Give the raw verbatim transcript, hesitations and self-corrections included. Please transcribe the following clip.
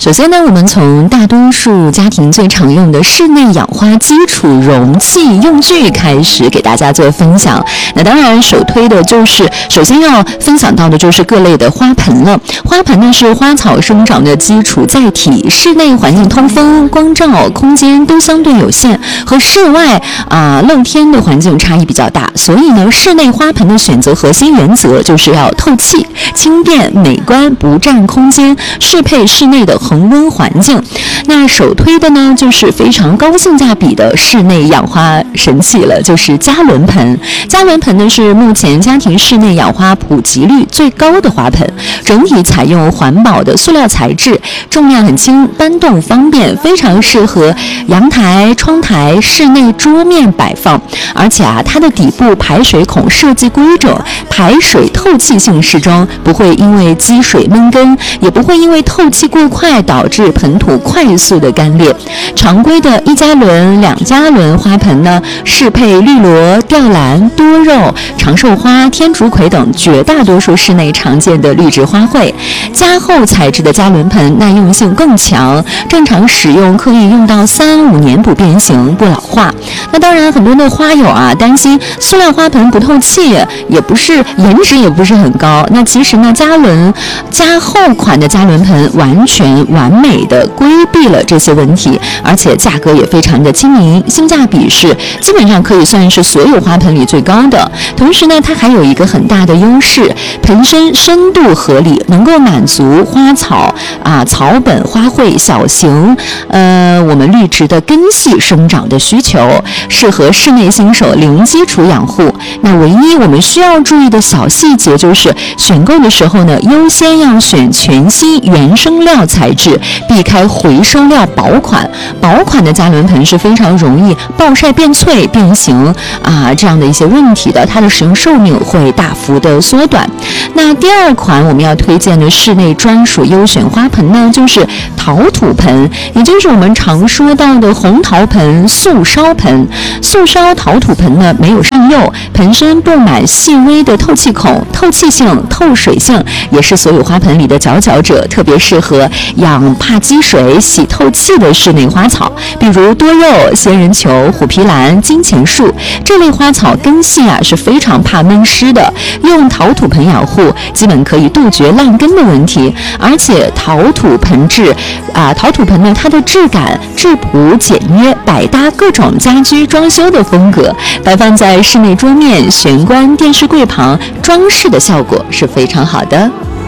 首先呢，我们从大多数家庭最常用的室内养花基础容器用具开始给大家做分享。那当然首推的就是首先要分享到的就是各类的花盆了。花盆呢是花草生长的基础载体，室内环境通风、光照、空间都相对有限，和室外啊、呃、露天的环境差异比较大，所以呢，室内花盆的选择核心原则就是要透气、轻便、美观，不占空间，适配室内的恒温环境。那首推的呢，就是非常高性价比的室内养花神器了，就是加仑盆。加仑盆呢是目前家庭室内养花普及率最高的花盆，整体采用环保的塑料材质，重量很轻，搬动方便，非常适合阳台、窗台、室内桌面摆放。而且啊，它的底部排水孔设计规整，排水透气性适中，不会因为积水闷根，也不会因为透气过快导致盆土快速的干裂。常规的一加仑、两加仑花盆呢，适配绿萝、吊兰、多肉、长寿花、天竺葵等绝大多数室内常见的绿植花卉。加厚材质的加仑盆耐用性更强，正常使用可以用到三五年不变形不老化。那当然，很多的花友啊担心塑料花盆不透气，也不是颜值也不是很高。那其实呢，加仑加厚款的加仑盆完全完美的规避了这些问题，而且价格也非常的亲民，性价比是基本上可以算是所有花盆里最高的。同时呢，它还有一个很大的优势，盆身深度合理，能够满足花草啊、草本花卉小型呃我们绿植的根系生长的需求，适合室内新手零基础养护。那唯一我们需要注意的小细节就是选购的时候呢，优先要选全新原生料材质，避开回收料薄款。薄款的加仑盆是非常容易暴晒变脆、变形啊这样的一些问题的，它的使用寿命会大幅的缩短。那第二款我们要推荐的室内专属优选花盆呢，就是陶土盆，也就是我们常说到的红陶盆、素烧盆。素烧陶土盆呢，没有上釉，盆身布满细微的透气孔，透气性、透水性也是所有花盆里的佼佼者，特别适合养怕积水、喜透气的室内花草，比如多肉、仙人球、虎皮兰、金钱树这类花草根系啊是非常怕闷湿的，用陶土盆养护基本可以杜绝烂根的问题。而且陶土盆质啊，陶土盆呢，它的质感质朴简约，百搭各种家居装修的风格，摆放在室内桌面、玄关、电视柜旁，装饰的效果是非常好的。